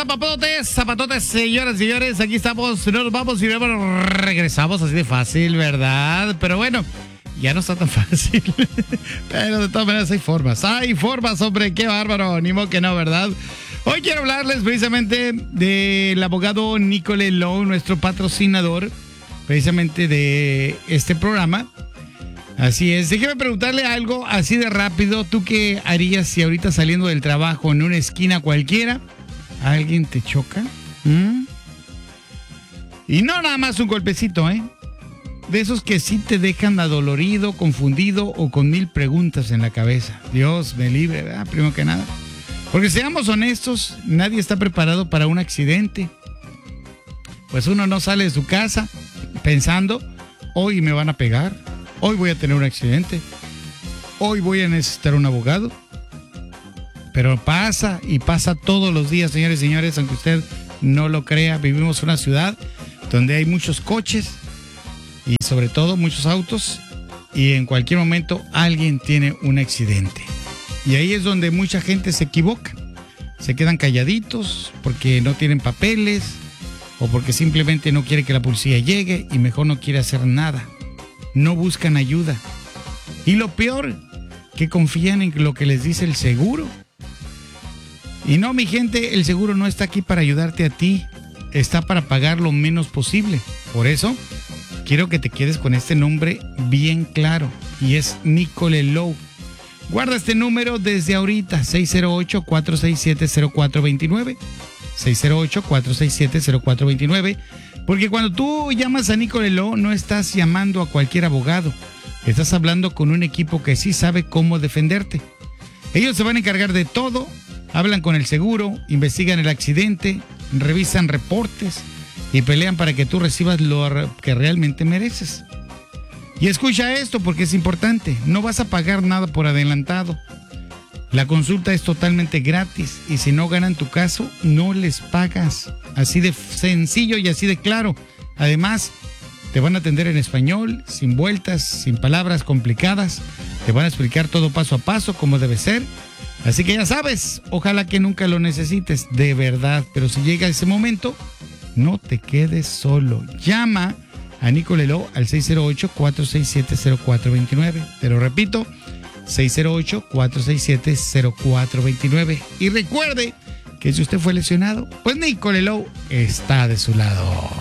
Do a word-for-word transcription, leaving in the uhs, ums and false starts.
zapapotes, zapatotes, señoras y señores, aquí estamos, no nos vamos y luego regresamos así de fácil, ¿verdad? Pero bueno, ya no está tan fácil, pero de todas maneras hay formas, hay formas, hombre, qué bárbaro, ni modo que no, ¿verdad? Hoy quiero hablarles precisamente del abogado Nicole Lowe, nuestro patrocinador, precisamente de este programa. Así es, déjeme preguntarle algo así de rápido. ¿Tú qué harías si ahorita saliendo del trabajo en una esquina cualquiera alguien te choca? ¿Mm? Y no nada más un golpecito, ¿eh? De esos que sí te dejan adolorido, confundido o con mil preguntas en la cabeza. Dios me libre, ¿verdad? Primero que nada. Porque seamos honestos, nadie está preparado para un accidente. Pues uno no sale de su casa pensando, hoy me van a pegar. Hoy voy a tener un accidente. Hoy voy a necesitar un abogado. Pero pasa y pasa todos los días, señores y señores, aunque usted no lo crea. Vivimos en una ciudad donde hay muchos coches y sobre todo muchos autos. Y en cualquier momento alguien tiene un accidente. Y ahí es donde mucha gente se equivoca. Se quedan calladitos porque no tienen papeles o porque simplemente no quiere que la policía llegue y mejor no quiere hacer nada. No buscan ayuda. Y lo peor, que confían en lo que les dice el seguro. Y no, mi gente, el seguro no está aquí para ayudarte a ti. Está para pagar lo menos posible. Por eso, quiero que te quedes con este nombre bien claro. Y es Nicole Lowe. Guarda este número desde ahorita. seis cero ocho, cuatro seis siete, cero cuatro dos nueve. seis cero ocho, cuatro seis siete, cero cuatro dos nueve. Porque cuando tú llamas a Nicole Lowe, no estás llamando a cualquier abogado. Estás hablando con un equipo que sí sabe cómo defenderte. Ellos se van a encargar de todo. Hablan con el seguro, investigan el accidente, revisan reportes y pelean para que tú recibas lo que realmente mereces. Y escucha esto porque es importante. No vas a pagar nada por adelantado. La consulta es totalmente gratis y si no ganan tu caso, no les pagas. Así de sencillo y así de claro. Además, te van a atender en español, sin vueltas, sin palabras complicadas. Te van a explicar todo paso a paso, como debe ser. Así que ya sabes, ojalá que nunca lo necesites, de verdad. Pero si llega ese momento, no te quedes solo. Llama a Nicole Lowe al seis cero ocho, cuatro seis siete, cero cuatro dos nueve. Te lo repito. seis cero ocho, cuatro seis siete, cero cuatro dos nueve. Y recuerde que si usted fue lesionado, pues Nicole Lowe está de su lado.